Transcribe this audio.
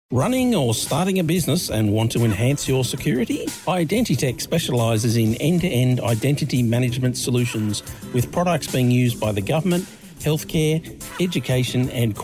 Running or starting a business and want to enhance your security? Identitech specialises in end-to-end identity management solutions with products being used by the government, healthcare, education and